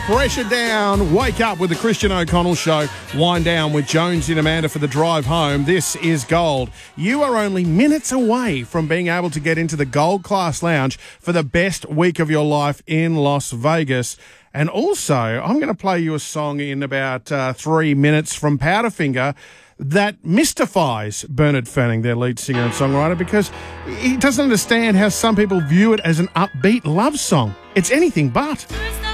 Pressure down, wake up with the Christian O'Connell Show, wind down with Jonesy and Amanda for the drive home. This is Gold. You are only minutes away from being able to get into the Gold Class Lounge for the best week of your life in Las Vegas. And also, I'm going to play you a song in about 3 minutes from Powderfinger that mystifies Bernard Fanning, their lead singer and songwriter, because he doesn't understand how some people view it as an upbeat love song. It's anything but.